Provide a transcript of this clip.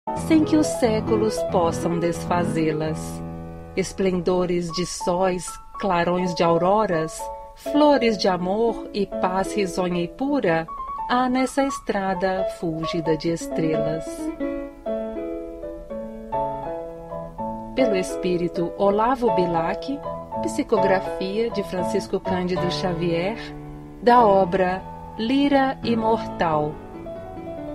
sem que os séculos possam desfazê-las. Esplendores de sóis, clarões de auroras, flores de amor e paz risonha e pura, há nessa estrada fúlgida de estrelas. Pelo espírito Olavo Bilac, psicografia de Francisco Cândido Xavier, da obra Lira Imortal,